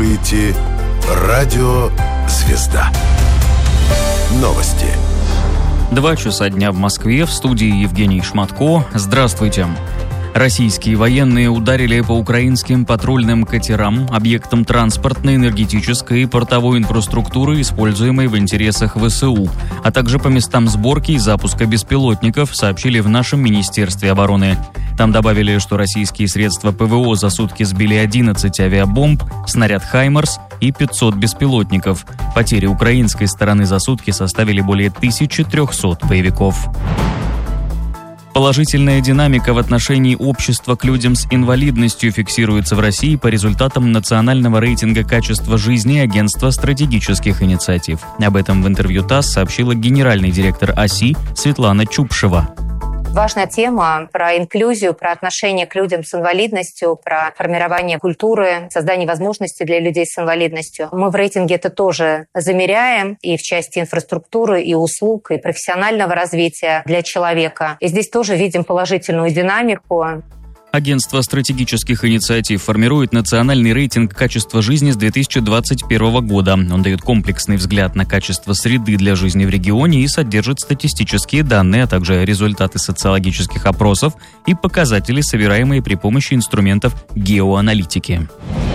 слушаете Радио «Звезда». Новости. 2 часа дня в Москве, в студии Евгений Шматко. Здравствуйте. Российские военные ударили по украинским патрульным катерам, объектам транспортной, энергетической и портовой инфраструктуры, используемой в интересах ВСУ, а также по местам сборки и запуска беспилотников, сообщили в нашем Министерстве обороны. Там добавили, что российские средства ПВО за сутки сбили 11 авиабомб, снаряд «Хаймарс» и 500 беспилотников. Потери украинской стороны за сутки составили более 1300 боевиков. Положительная динамика в отношении общества к людям с инвалидностью фиксируется в России по результатам национального рейтинга качества жизни Агентства стратегических инициатив. Об этом в интервью ТАСС сообщила генеральный директор ОСИ Светлана Чупшева. Важная тема про инклюзию, про отношение к людям с инвалидностью, про формирование культуры, создание возможностей для людей с инвалидностью. Мы в рейтинге это тоже замеряем и в части инфраструктуры, и услуг, и профессионального развития для человека. И здесь тоже видим положительную динамику. Агентство стратегических инициатив формирует национальный рейтинг качества жизни с 2021 года. Он дает комплексный взгляд на качество среды для жизни в регионе и содержит статистические данные, а также результаты социологических опросов и показатели, собираемые при помощи инструментов геоаналитики.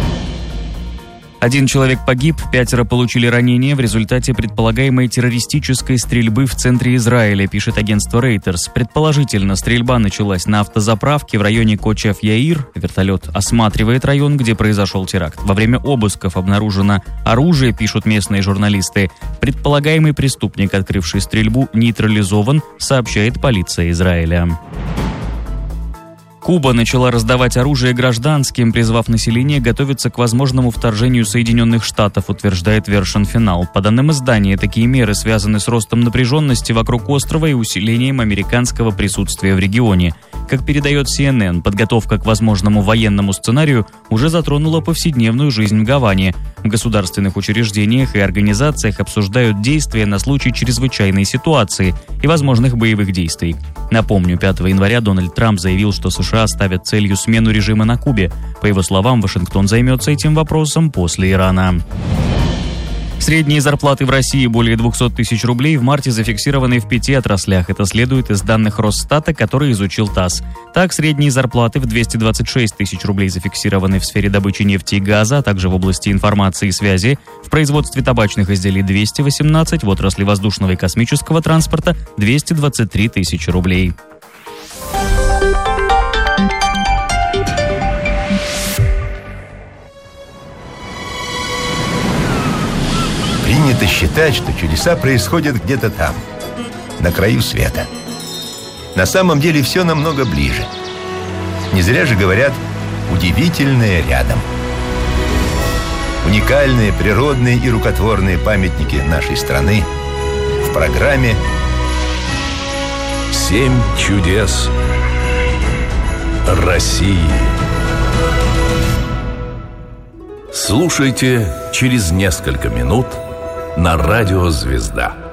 1 человек погиб, 5 получили ранения в результате предполагаемой террористической стрельбы в центре Израиля, пишет агентство Reuters. Предположительно, стрельба началась на автозаправке в районе Кочев-Яир. Вертолет осматривает район, где произошел теракт. Во время обысков обнаружено оружие, пишут местные журналисты. Предполагаемый преступник, открывший стрельбу, нейтрализован, сообщает полиция Израиля. Куба начала раздавать оружие гражданским, призвав население готовиться к возможному вторжению Соединенных Штатов, утверждает Version Final. По данным издания, такие меры связаны с ростом напряженности вокруг острова и усилением американского присутствия в регионе. Как передает CNN, подготовка к возможному военному сценарию уже затронула повседневную жизнь в Гаване. В государственных учреждениях и организациях обсуждают действия на случай чрезвычайной ситуации и возможных боевых действий. Напомню, 5 января Дональд Трамп заявил, что США ставят целью смену режима на Кубе. По его словам, Вашингтон займется этим вопросом после Ирана. Средние зарплаты в России более 200 тысяч рублей в марте зафиксированы в 5 отраслях. Это следует из данных Росстата, которые изучил ТАСС. Так, средние зарплаты в 226 тысяч рублей зафиксированы в сфере добычи нефти и газа, а также в области информации и связи, в производстве табачных изделий 218, в отрасли воздушного и космического транспорта 223 тысячи рублей. Принято считать, что чудеса происходят где-то там, на краю света. На самом деле все намного ближе. Не зря же говорят «удивительное рядом». Уникальные природные и рукотворные памятники нашей страны в программе «7 чудес России». Слушайте через несколько минут на Радио «Звезда».